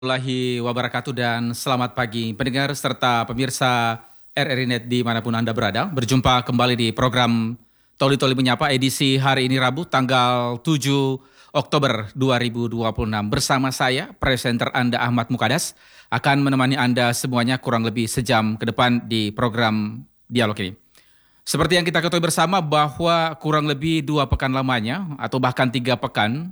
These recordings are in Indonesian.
Warahmatullahi wabarakatuh dan selamat pagi pendengar serta pemirsa RRI Net dimanapun Anda berada. Berjumpa kembali di program Toli Toli Menyapa edisi hari ini Rabu tanggal 7 Oktober 2026. Bersama saya, presenter Anda Ahmad Mukadas, akan menemani Anda semuanya kurang lebih sejam ke depan di program dialog ini. Seperti yang kita ketahui bersama bahwa kurang lebih 2 pekan lamanya atau bahkan 3 pekan,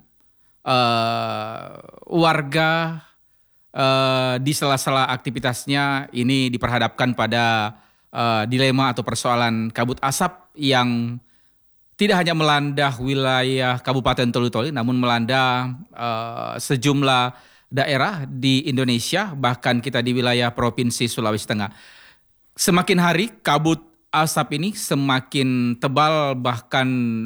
warga di sela-sela aktivitasnya ini diperhadapkan pada dilema atau persoalan kabut asap yang tidak hanya melanda wilayah Kabupaten Toli-Toli, namun melanda sejumlah daerah di Indonesia, bahkan kita di wilayah Provinsi Sulawesi Tengah. Semakin hari kabut asap ini semakin tebal, bahkan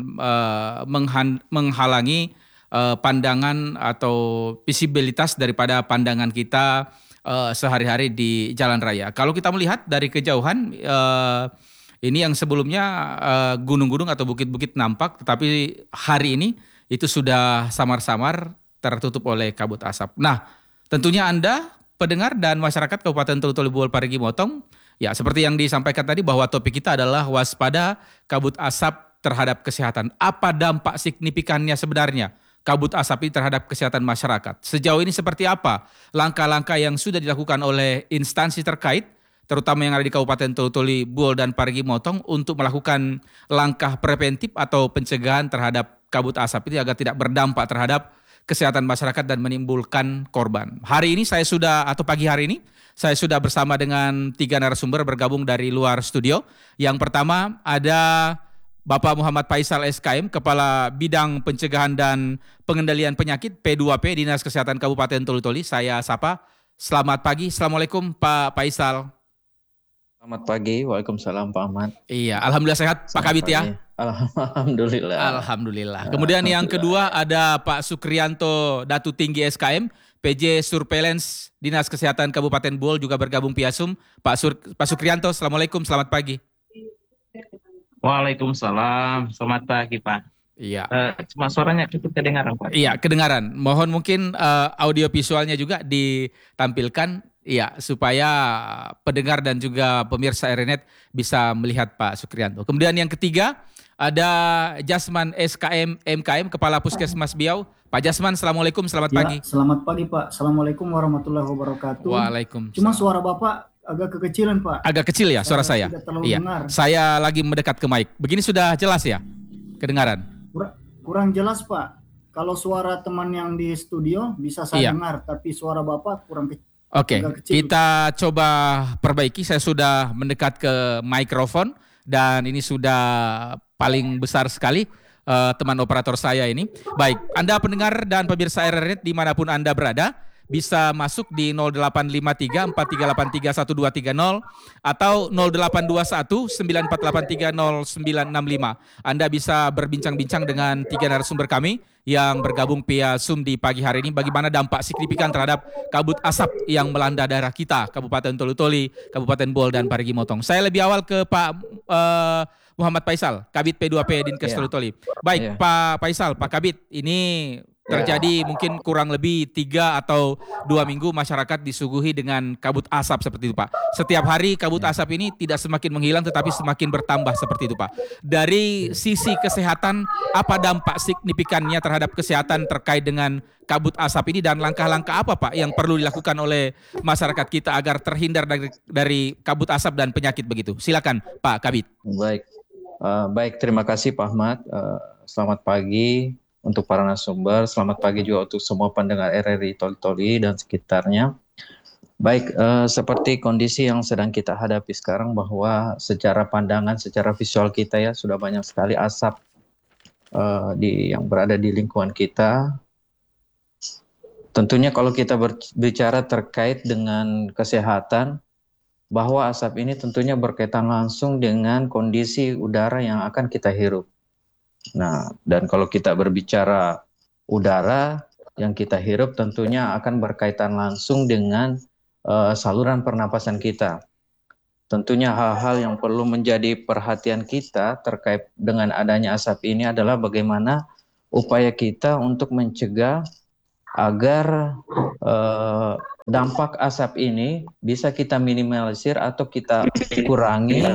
menghalangi pandangan atau visibilitas daripada pandangan kita sehari-hari di jalan raya. Kalau kita melihat dari kejauhan, ini yang sebelumnya gunung-gunung atau bukit-bukit nampak, tetapi hari ini itu sudah samar-samar tertutup oleh kabut asap. Nah, tentunya Anda, pendengar dan masyarakat Kabupaten Toli-Toli Buol Parigi Motong, ya seperti yang disampaikan tadi bahwa topik kita adalah waspada kabut asap terhadap kesehatan. Apa dampak signifikannya sebenarnya kabut asap ini terhadap kesehatan masyarakat? Sejauh ini seperti apa langkah-langkah yang sudah dilakukan oleh instansi terkait, terutama yang ada di Kabupaten Toli-Toli Buol dan Parigi Motong untuk melakukan langkah preventif atau pencegahan terhadap kabut asap ini agar tidak berdampak terhadap kesehatan masyarakat dan menimbulkan korban. Hari ini pagi hari ini, saya sudah bersama dengan 3 narasumber bergabung dari luar studio. Yang pertama ada Bapak Muhammad Faisal SKM, Kepala Bidang Pencegahan dan Pengendalian Penyakit P2P Dinas Kesehatan Kabupaten Toli-Toli. Saya sapa. Selamat pagi. Assalamualaikum Pak Faisal. Selamat pagi. Waalaikumsalam Pak Ahmad. Iya, alhamdulillah sehat Pak Kabit ya. Alhamdulillah. Alhamdulillah. Kemudian yang kedua ada Pak Sukrianto Datu Tinggi SKM, PJ Surveillance Dinas Kesehatan Kabupaten Buol, juga bergabung Piasum. Pak Sukrianto, Assalamualaikum, selamat pagi. Waalaikumsalam, selamat pagi Pak. Iya. Cuma suaranya cukup kedengaran Pak. Iya, kedengaran. Mohon mungkin audio visualnya juga ditampilkan, ya, supaya pendengar dan juga pemirsa RNet bisa melihat Pak Sukrianto. Kemudian yang ketiga ada Jasman SKM MKM, Kepala Puskesmas Biau. Pak Jasman, Assalamualaikum, selamat pagi. Selamat pagi Pak. Assalamualaikum warahmatullahi wabarakatuh. Waalaikumsalam. Cuma suara Bapak agak kekecilan Pak. Agak kecil ya suara saya. Iya. Dengar. Saya lagi mendekat ke mic. Begini sudah jelas ya? Kedengaran? Kurang jelas Pak. Kalau suara teman yang di studio bisa saya dengar, tapi suara Bapak kurang kecil. Oke, kita coba perbaiki. Saya sudah mendekat ke mikrofon dan ini sudah paling besar sekali teman operator saya ini. Baik, Anda pendengar dan pemirsa RRNet dimanapun Anda berada, bisa masuk di 0853 4383 1230 atau 0821 9483 0965. Anda bisa berbincang-bincang dengan 3 narasumber kami yang bergabung via Zoom di pagi hari ini, bagaimana dampak signifikan terhadap kabut asap yang melanda daerah kita, Kabupaten Toli-Toli, Kabupaten Buol dan Parigi Motong. Saya lebih awal ke Pak Muhammad Faisal, Kabid P2P Dinkes Toli-Toli. Baik, Pak Faisal, Pak Kabid, ini terjadi mungkin kurang lebih 3 atau 2 minggu masyarakat disuguhi dengan kabut asap seperti itu Pak. Setiap hari kabut asap ini tidak semakin menghilang tetapi semakin bertambah seperti itu Pak. Dari sisi kesehatan, apa dampak signifikannya terhadap kesehatan terkait dengan kabut asap ini dan langkah-langkah apa Pak yang perlu dilakukan oleh masyarakat kita agar terhindar dari kabut asap dan penyakit begitu? Silakan Pak Kabid. Baik, terima kasih Pak Ahmad. Selamat pagi untuk para narasumber, selamat pagi juga untuk semua pendengar RRI Toli-Toli dan sekitarnya. Baik, seperti kondisi yang sedang kita hadapi sekarang, bahwa secara pandangan, secara visual kita ya sudah banyak sekali asap yang berada di lingkungan kita. Tentunya kalau kita berbicara terkait dengan kesehatan, bahwa asap ini tentunya berkaitan langsung dengan kondisi udara yang akan kita hirup. Nah, dan kalau kita berbicara udara yang kita hirup tentunya akan berkaitan langsung dengan saluran pernapasan kita. Tentunya hal-hal yang perlu menjadi perhatian kita terkait dengan adanya asap ini adalah bagaimana upaya kita untuk mencegah agar dampak asap ini bisa kita minimalisir atau kita kurangi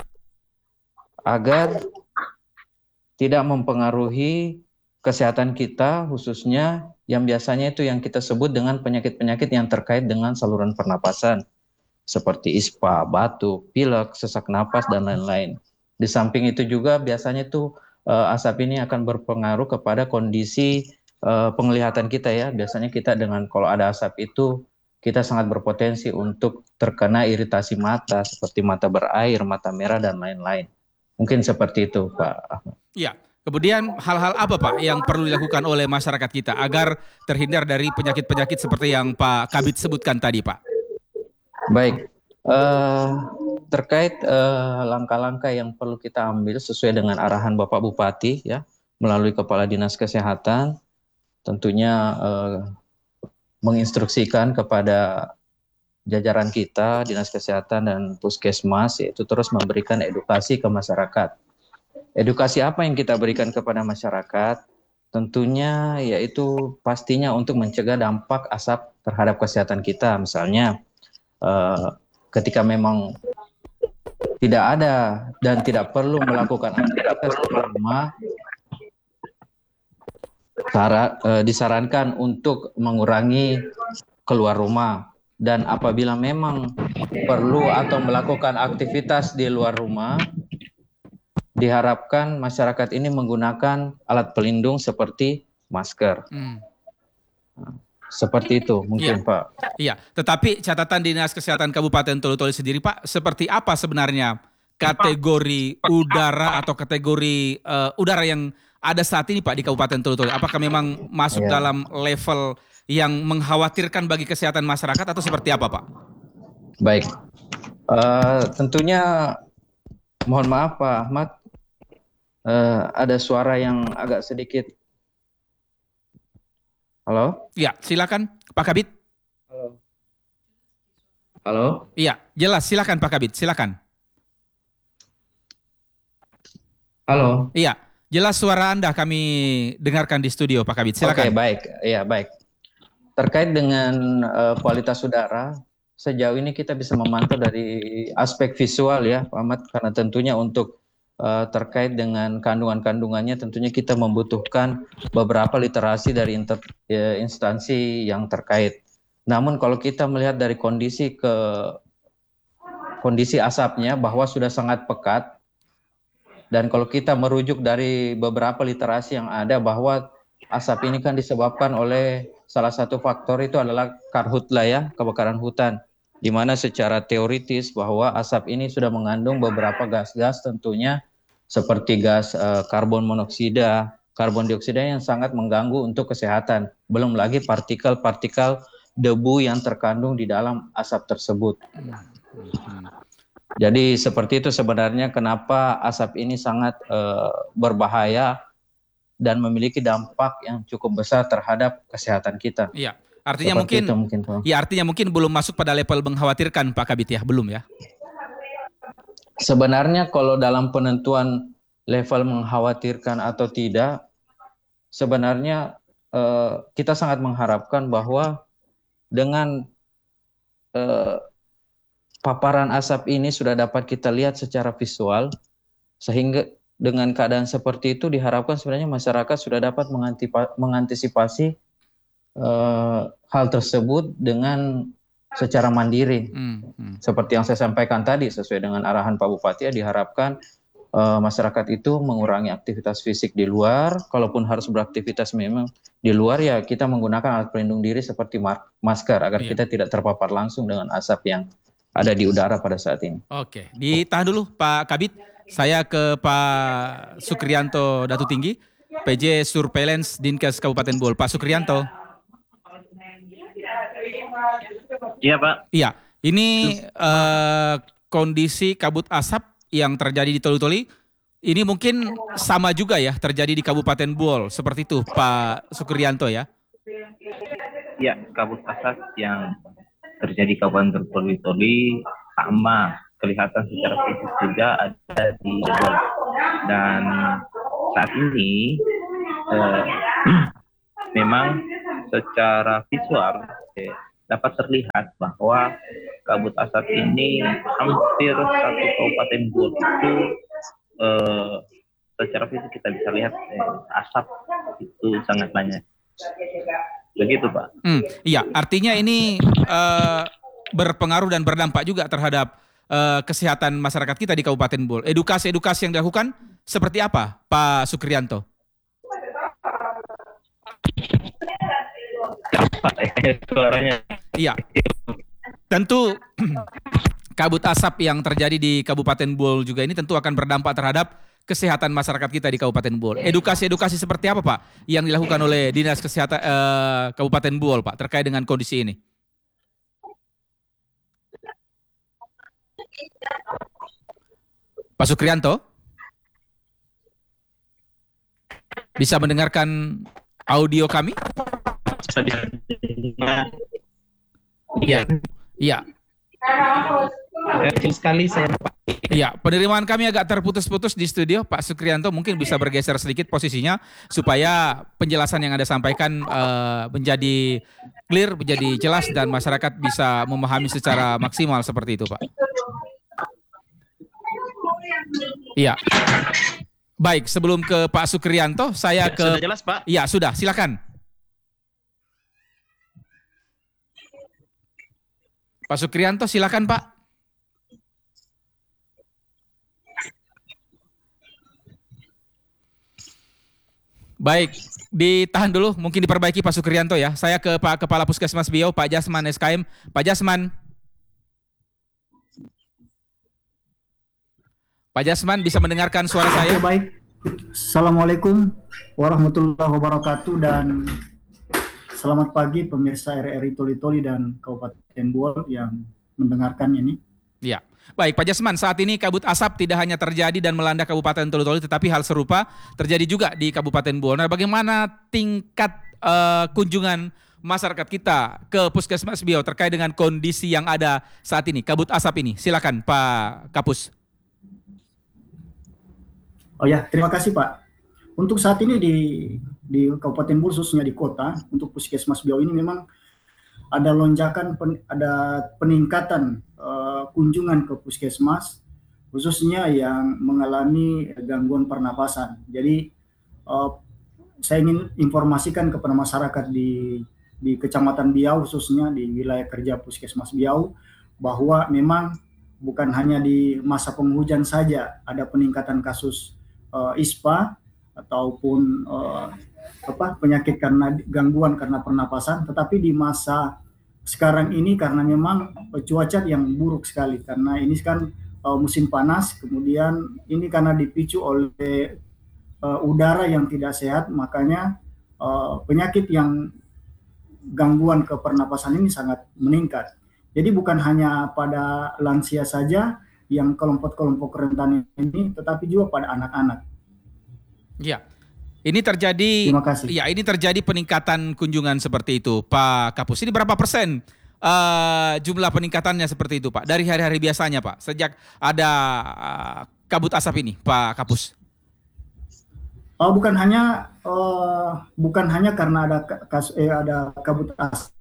agar tidak mempengaruhi kesehatan kita, khususnya yang biasanya itu yang kita sebut dengan penyakit-penyakit yang terkait dengan saluran pernapasan seperti ispa, batuk, pilek, sesak napas dan lain-lain. Di samping itu juga biasanya itu asap ini akan berpengaruh kepada kondisi penglihatan kita ya. Biasanya kita kalau ada asap itu kita sangat berpotensi untuk terkena iritasi mata seperti mata berair, mata merah dan lain-lain. Mungkin seperti itu, Pak Ahmad. Iya. Kemudian hal-hal apa Pak yang perlu dilakukan oleh masyarakat kita agar terhindar dari penyakit-penyakit seperti yang Pak Kabid sebutkan tadi Pak? Baik, terkait langkah-langkah yang perlu kita ambil sesuai dengan arahan Bapak Bupati ya, melalui Kepala Dinas Kesehatan, tentunya menginstruksikan kepada jajaran kita, Dinas Kesehatan dan Puskesmas, yaitu terus memberikan edukasi ke masyarakat. Edukasi apa yang kita berikan kepada masyarakat? Tentunya yaitu pastinya untuk mencegah dampak asap terhadap kesehatan kita. Misalnya ketika memang tidak ada dan tidak perlu melakukan aktivitas di rumah, disarankan untuk mengurangi keluar rumah. Dan apabila memang perlu atau melakukan aktivitas di luar rumah, diharapkan masyarakat ini menggunakan alat pelindung seperti masker. Seperti itu mungkin Pak. Iya, tetapi catatan Dinas Kesehatan Kabupaten Tolu-Toli sendiri Pak, seperti apa sebenarnya kategori udara atau kategori udara yang ada saat ini Pak di Kabupaten Tolu-Toli? Apakah memang masuk dalam level yang mengkhawatirkan bagi kesehatan masyarakat atau seperti apa Pak? Baik, tentunya mohon maaf Pak Ahmad, ada suara yang agak sedikit. Halo? Iya, silakan Pak Kabid. Halo? Iya, jelas, silakan Pak Kabid, silakan. Halo? Iya, jelas suara Anda kami dengarkan di studio Pak Kabid, silakan. Oke, baik. Ya, baik. Terkait dengan kualitas udara, sejauh ini kita bisa memantau dari aspek visual ya Pak Ahmad, karena tentunya untuk terkait dengan kandungan-kandungannya tentunya kita membutuhkan beberapa literasi dari instansi yang terkait. Namun kalau kita melihat dari kondisi asapnya bahwa sudah sangat pekat, dan kalau kita merujuk dari beberapa literasi yang ada bahwa asap ini kan disebabkan oleh salah satu faktor itu adalah karhutla ya, kebakaran hutan, di mana secara teoritis bahwa asap ini sudah mengandung beberapa gas-gas tentunya seperti gas karbon monoksida, karbon dioksida yang sangat mengganggu untuk kesehatan. Belum lagi partikel-partikel debu yang terkandung di dalam asap tersebut. Jadi seperti itu sebenarnya kenapa asap ini sangat berbahaya dan memiliki dampak yang cukup besar terhadap kesehatan kita. Iya, artinya artinya mungkin belum masuk pada level mengkhawatirkan Pak Kabid ya, belum ya? Sebenarnya kalau dalam penentuan level mengkhawatirkan atau tidak, sebenarnya kita sangat mengharapkan bahwa dengan paparan asap ini sudah dapat kita lihat secara visual, sehingga dengan keadaan seperti itu diharapkan sebenarnya masyarakat sudah dapat mengantisipasi hal tersebut dengan secara mandiri. Seperti yang saya sampaikan tadi, sesuai dengan arahan Pak Bupati ya, diharapkan masyarakat itu mengurangi aktivitas fisik di luar. Kalaupun harus beraktivitas memang di luar ya kita menggunakan alat pelindung diri seperti masker agar kita tidak terpapar langsung dengan asap yang ada di udara pada saat ini. Oke, ditahan dulu Pak Kabid. Saya ke Pak Sukrianto Datu Tinggi, PJ Surveillance Dinkes Kabupaten Bol. Pak Sukrianto. Iya Pak. Iya, ini kondisi kabut asap yang terjadi di Tolu-Toli, ini mungkin sama juga ya terjadi di Kabupaten Bol, seperti itu Pak Sukrianto ya? Iya, kabut asap yang terjadi di Kabupaten Tolu-Toli sama, kelihatan secara fisik juga ada di Bol. Dan saat ini memang secara visual dapat terlihat bahwa kabut asap ini hampir satu kabupaten Bogor itu secara fisik kita bisa lihat asap itu sangat banyak. Begitu Pak. Iya, artinya ini berpengaruh dan berdampak juga terhadap kesehatan masyarakat kita di Kabupaten Bogor. Edukasi yang dilakukan seperti apa, Pak Sukrianto? Suaranya. Iya, tentu kabut asap yang terjadi di Kabupaten Bogor juga ini tentu akan berdampak terhadap kesehatan masyarakat kita di Kabupaten Bogor. Edukasi seperti apa Pak yang dilakukan oleh Dinas Kesehatan Kabupaten Bogor Pak terkait dengan kondisi ini? Pak Sukrianto, bisa mendengarkan audio kami? Iya. Iya. Sekali saya. Iya, penerimaan kami agak terputus-putus di studio. Pak Sukrianto mungkin bisa bergeser sedikit posisinya supaya penjelasan yang Anda sampaikan menjadi clear, menjadi jelas dan masyarakat bisa memahami secara maksimal seperti itu, Pak. Iya. Baik, sebelum ke Pak Sukrianto, saya ke... Sudah jelas, Pak? Iya, sudah. Silakan. Pak Sukrianto, silakan Pak. Baik, ditahan dulu, mungkin diperbaiki Pak Sukrianto ya. Saya ke Pak Kepala Puskesmas Biau, Pak Jasman SKM. Pak Jasman. Pak Jasman bisa mendengarkan suara saya? Oke, baik. Assalamualaikum warahmatullahi wabarakatuh dan selamat pagi pemirsa RRI Toli-Toli dan Kabupaten Bogor yang mendengarkan ini. Ya, baik Pak Jasman, saat ini kabut asap tidak hanya terjadi dan melanda Kabupaten Toli-Toli, tetapi hal serupa terjadi juga di Kabupaten Bogor. Nah, bagaimana tingkat kunjungan masyarakat kita ke Puskesmas Biau terkait dengan kondisi yang ada saat ini, kabut asap ini? Silakan Pak Kapus. Oh ya, terima kasih Pak. Untuk saat ini di Kabupaten Bogor, khususnya di kota, untuk Puskesmas Biau ini memang ada lonjakan, ada peningkatan kunjungan ke puskesmas, khususnya yang mengalami gangguan pernapasan. Jadi saya ingin informasikan kepada masyarakat di Kecamatan Biau, khususnya di wilayah kerja Puskesmas Biau, bahwa memang bukan hanya di masa penghujan saja ada peningkatan kasus ISPA ataupun penyakit karena gangguan karena pernapasan, tetapi di masa sekarang ini karena memang cuaca yang buruk sekali, karena ini kan musim panas, kemudian ini karena dipicu oleh udara yang tidak sehat, makanya penyakit yang gangguan ke pernapasan ini sangat meningkat. Jadi bukan hanya pada lansia saja yang kelompok-kelompok rentan ini, tetapi juga pada anak-anak. Ya, ini terjadi. Terima kasih. Ya, ini terjadi peningkatan kunjungan seperti itu, Pak Kapus. Ini berapa persen jumlah peningkatannya seperti itu, Pak? Dari hari-hari biasanya, Pak, sejak ada kabut asap ini, Pak Kapus. Bukan hanya karena ada kabut asap.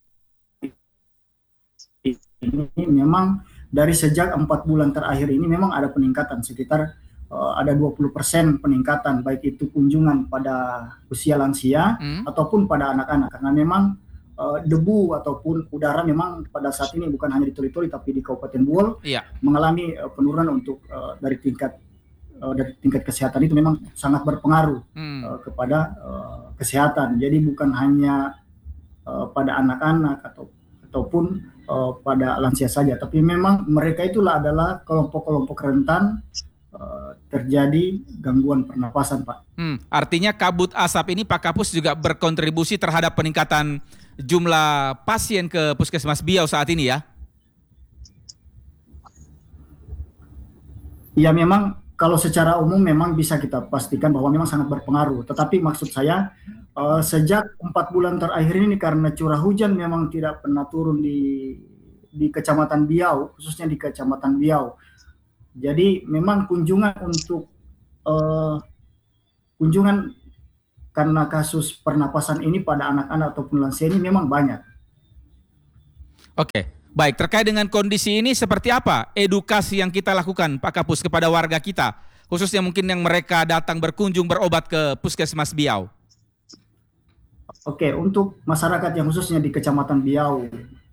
Ini memang dari sejak 4 bulan terakhir ini memang ada peningkatan sekitar ada 20% peningkatan, baik itu kunjungan pada usia lansia ataupun pada anak-anak, karena memang debu ataupun udara memang pada saat ini bukan hanya di Toli-Toli tapi di Kabupaten Bogor mengalami penurunan untuk dari tingkat kesehatan itu memang sangat berpengaruh kepada kesehatan. Jadi bukan hanya pada anak-anak ataupun pada lansia saja, tapi memang mereka itulah adalah kelompok-kelompok rentan terjadi gangguan pernapasan, Pak. Artinya kabut asap ini, Pak Kapus, juga berkontribusi terhadap peningkatan jumlah pasien ke Puskesmas Biau saat ini ya? Ya, memang kalau secara umum memang bisa kita pastikan bahwa memang sangat berpengaruh. Tetapi maksud saya sejak 4 bulan terakhir ini karena curah hujan memang tidak pernah turun di Kecamatan Biau, khususnya di Kecamatan Biau. Jadi memang kunjungan karena kasus pernapasan ini pada anak-anak ataupun lansia ini memang banyak. Oke, baik. Terkait dengan kondisi ini seperti apa edukasi yang kita lakukan Pak Kapus kepada warga kita, khususnya mungkin yang mereka datang berkunjung berobat ke Puskesmas Biau? Oke, untuk masyarakat yang khususnya di Kecamatan Biau,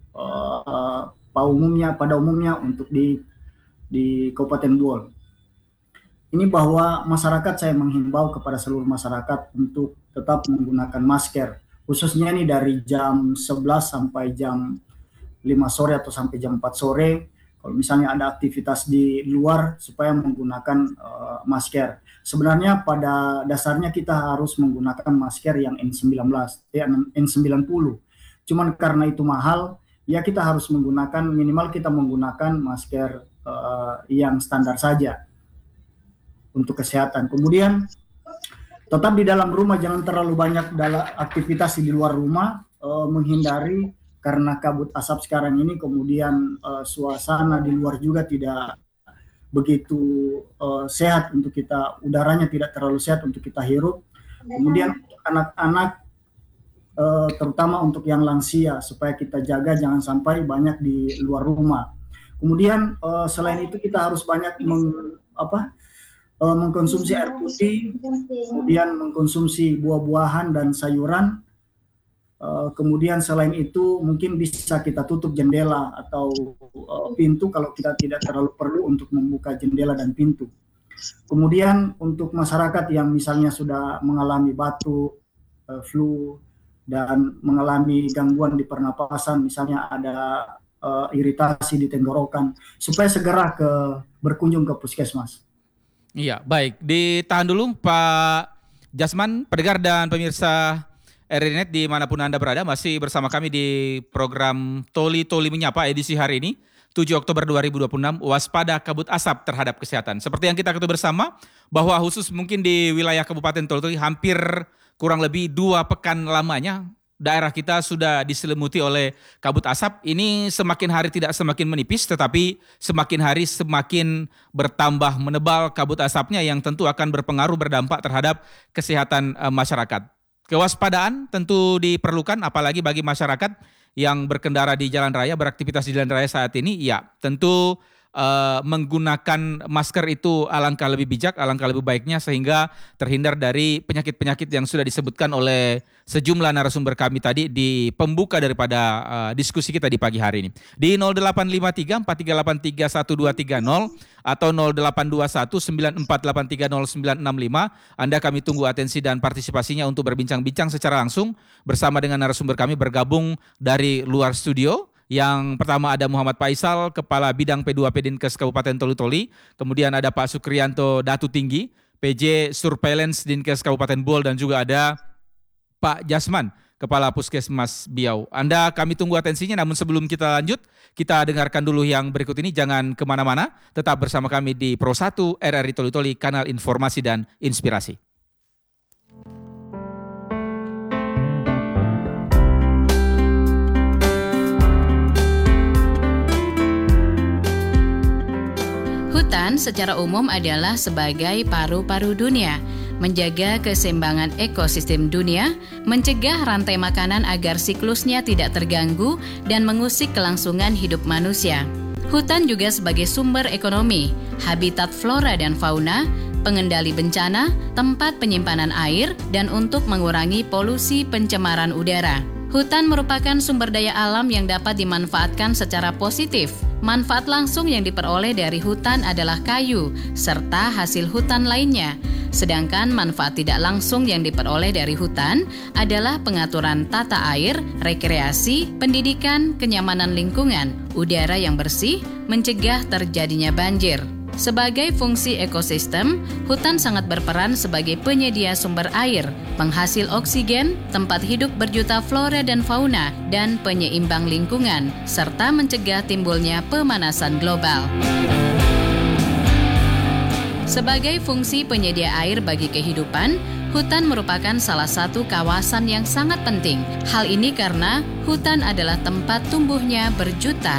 pada umumnya untuk di Kabupaten Buol, ini bahwa masyarakat, saya menghimbau kepada seluruh masyarakat untuk tetap menggunakan masker, khususnya ini dari jam 11 sampai jam 5 sore atau sampai jam 4 sore. Kalau misalnya ada aktivitas di luar, supaya menggunakan masker. Sebenarnya pada dasarnya kita harus menggunakan masker yang N90. Cuman karena itu mahal, ya kita harus menggunakan, minimal kita menggunakan masker yang standar saja untuk kesehatan. Kemudian tetap di dalam rumah, jangan terlalu banyak dalam aktivitas di luar rumah, menghindari karena kabut asap sekarang ini, kemudian suasana di luar juga tidak begitu sehat untuk kita, udaranya tidak terlalu sehat untuk kita hirup. Kemudian untuk anak-anak, terutama untuk yang lansia, supaya kita jaga jangan sampai banyak di luar rumah. Kemudian selain itu kita harus banyak mengkonsumsi air putih, kemudian mengkonsumsi buah-buahan dan sayuran. Kemudian selain itu mungkin bisa kita tutup jendela atau pintu kalau kita tidak terlalu perlu untuk membuka jendela dan pintu. Kemudian untuk masyarakat yang misalnya sudah mengalami batuk, flu, dan mengalami gangguan di pernapasan, misalnya ada iritasi di tenggorokan, supaya segera berkunjung ke puskesmas. Iya, baik. Ditahan dulu Pak Jasman, pendengar dan pemirsa RRI Net dimanapun Anda berada, masih bersama kami di program Toli Menyapa edisi hari ini, 7 Oktober 2026, waspada kabut asap terhadap kesehatan. Seperti yang kita ketahui bersama, bahwa khusus mungkin di wilayah Kabupaten Toli hampir kurang lebih 2 pekan lamanya, daerah kita sudah diselimuti oleh kabut asap. Ini semakin hari tidak semakin menipis, tetapi semakin hari semakin bertambah menebal kabut asapnya, yang tentu akan berpengaruh, berdampak terhadap kesehatan masyarakat. Kewaspadaan tentu diperlukan, apalagi bagi masyarakat yang berkendara di jalan raya, beraktivitas di jalan raya saat ini. Ya, tentu menggunakan masker itu alangkah lebih bijak, alangkah lebih baiknya, sehingga terhindar dari penyakit-penyakit yang sudah disebutkan oleh sejumlah narasumber kami tadi di pembuka daripada diskusi kita di pagi hari ini. Di 0853 4383 1230 atau 0821 9483 0965, Anda kami tunggu atensi dan partisipasinya untuk berbincang-bincang secara langsung bersama dengan narasumber kami bergabung dari luar studio. Yang pertama ada Muhammad Faisal, Kepala Bidang P2P Dinkes Kabupaten Toli. Kemudian ada Pak Sukrianto Datu Tinggi, PJ Surveillance Dinkes Kabupaten Buol, dan juga ada Pak Jasman, Kepala Puskesmas Biau. Anda kami tunggu atensinya, namun sebelum kita lanjut, kita dengarkan dulu yang berikut ini. Jangan kemana-mana, tetap bersama kami di Pro 1 RRI Toli, kanal informasi dan inspirasi. Hutan secara umum adalah sebagai paru-paru dunia, menjaga keseimbangan ekosistem dunia, mencegah rantai makanan agar siklusnya tidak terganggu, dan mengusik kelangsungan hidup manusia. Hutan juga sebagai sumber ekonomi, habitat flora dan fauna, pengendali bencana, tempat penyimpanan air, dan untuk mengurangi polusi pencemaran udara. Hutan merupakan sumber daya alam yang dapat dimanfaatkan secara positif. Manfaat langsung yang diperoleh dari hutan adalah kayu, serta hasil hutan lainnya. Sedangkan manfaat tidak langsung yang diperoleh dari hutan adalah pengaturan tata air, rekreasi, pendidikan, kenyamanan lingkungan, udara yang bersih, mencegah terjadinya banjir. Sebagai fungsi ekosistem, hutan sangat berperan sebagai penyedia sumber air, penghasil oksigen, tempat hidup berjuta flora dan fauna, dan penyeimbang lingkungan, serta mencegah timbulnya pemanasan global. Sebagai fungsi penyedia air bagi kehidupan, hutan merupakan salah satu kawasan yang sangat penting. Hal ini karena hutan adalah tempat tumbuhnya berjuta